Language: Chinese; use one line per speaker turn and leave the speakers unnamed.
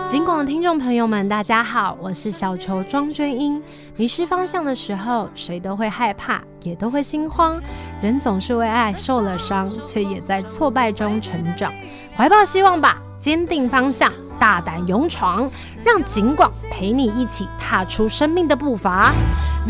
警广的听众朋友们，大家好，我是小球庄娟英。迷失方向的时候，谁都会害怕，也都会心慌。人总是为爱受了伤，却也在挫败中成长。怀抱希望吧，坚定方向，大胆勇闯，让警广陪你一起踏出生命的步伐。